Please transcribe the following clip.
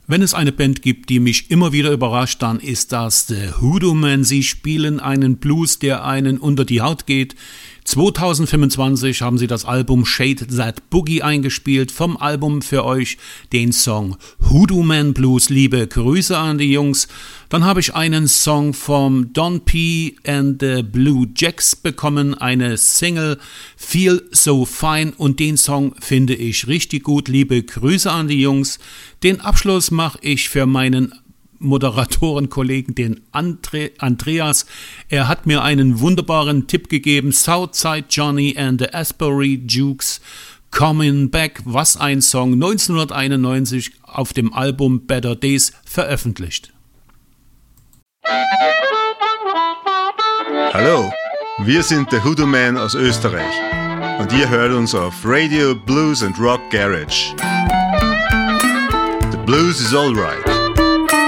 Wenn es eine Band gibt, die mich immer wieder überrascht, dann ist das The Hoodoo Men. Sie spielen einen Blues, der einen unter die Haut geht. 2025 haben sie das Album Shade That Boogie eingespielt. Vom Album für euch den Song Hoodoo Man Blues. Liebe Grüße an die Jungs. Dann habe ich einen Song vom Don P. and the Blue Jacks bekommen, eine Single Feel So Fine, und den Song finde ich richtig gut. Liebe Grüße an die Jungs. Den Abschluss mache ich für meinen Moderatorenkollegen, den Andreas. Er hat mir einen wunderbaren Tipp gegeben. Southside Johnny and the Asbury Jukes, Coming Back, was ein Song, 1991 auf dem Album Better Days veröffentlicht. Hallo, wir sind der Hoodoo Man aus Österreich und ihr hört uns auf Radio Blues and Rock Garage. The blues is alright.